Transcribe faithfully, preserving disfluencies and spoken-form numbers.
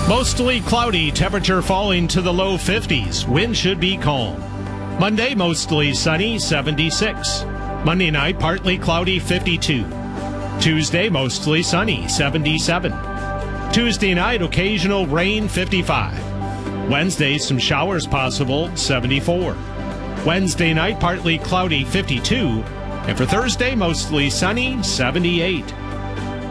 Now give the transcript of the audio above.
Mostly cloudy, temperature falling to the low fifties. Wind should be calm. Monday, mostly sunny, seventy-six. Monday night, partly cloudy, fifty-two. Tuesday, mostly sunny, seventy-seven. Tuesday night, occasional rain, fifty-five. Wednesday, some showers possible, seventy-four. Wednesday night, partly cloudy, fifty-two. And for Thursday, mostly sunny, seventy-eight.